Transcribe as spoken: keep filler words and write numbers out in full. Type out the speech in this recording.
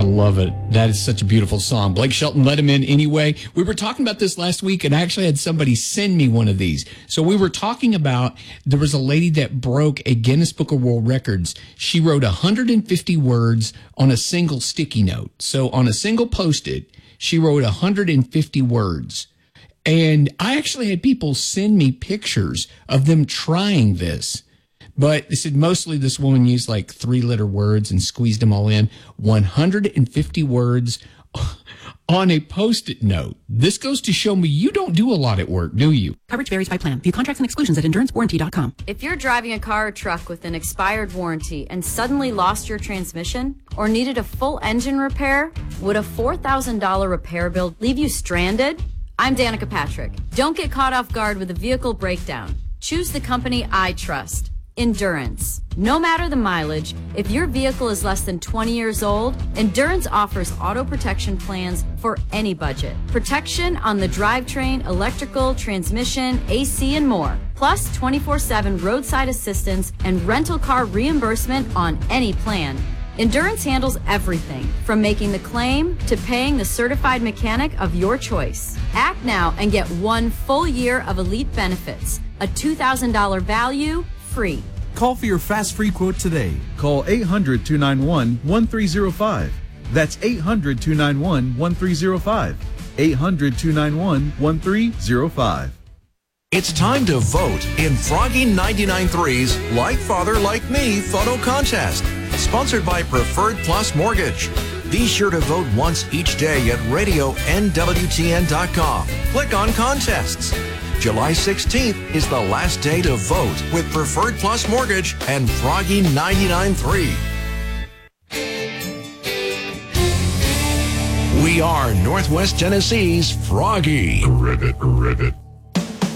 love it. That is such a beautiful song. Blake Shelton, Let Him In Anyway. We were talking about this last week, and I actually had somebody send me one of these. So we were talking about, there was a lady that broke a Guinness Book of World Records. She wrote one hundred fifty words on a single sticky note. So on a single Post-it, she wrote one hundred fifty words. And I actually had people send me pictures of them trying this. But they said mostly this woman used like three-letter words and squeezed them all in. one hundred fifty words on a Post-it note. This goes to show me you don't do a lot at work, do you? Coverage varies by plan. View contracts and exclusions at endurance warranty dot com. If you're driving a car or truck with an expired warranty and suddenly lost your transmission or needed a full engine repair, would a four thousand dollars repair bill leave you stranded? I'm Danica Patrick. Don't get caught off guard with a vehicle breakdown. Choose the company I trust. Endurance. No matter the mileage, if your vehicle is less than twenty years old, Endurance offers auto protection plans for any budget. Protection on the drivetrain, electrical, transmission, A C, and more. Plus twenty-four seven roadside assistance and rental car reimbursement on any plan. Endurance handles everything from making the claim to paying the certified mechanic of your choice. Act now and get one full year of elite benefits. A two thousand dollars value, free. Call for your fast free quote today. Call eight hundred, two nine one, one three zero five. That's eight hundred, two nine one, one three zero five. eight hundred, two nine one, one three zero five. It's time to vote in Froggy ninety-nine point three's Like Father Like Me photo contest, sponsored by Preferred Plus Mortgage. Be sure to vote once each day at radio N W T N dot com. Click on contests. July sixteenth is the last day to vote with Preferred Plus Mortgage and Froggy ninety-nine point three. We are Northwest Tennessee's Froggy. Rivet, rivet.